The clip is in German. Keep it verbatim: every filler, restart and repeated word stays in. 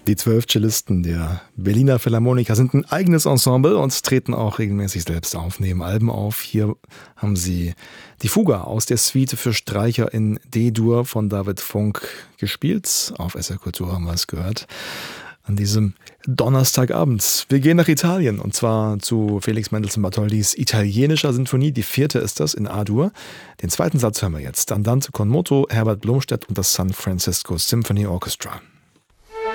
Die zwölf Cellisten der Berliner Philharmoniker sind ein eigenes Ensemble und treten auch regelmäßig selbst auf, nehmen Alben auf. Hier haben sie die Fuga aus der Suite für Streicher in D-Dur von David Funk gespielt. Auf S R Kultur haben wir es gehört. An diesem Donnerstagabend. Wir gehen nach Italien und zwar zu Felix Mendelssohn Bartholdis italienischer Sinfonie. Die vierte ist das in A-Dur. Den zweiten Satz hören wir jetzt. Andante con moto, Herbert Blomstedt und das San Francisco Symphony Orchestra.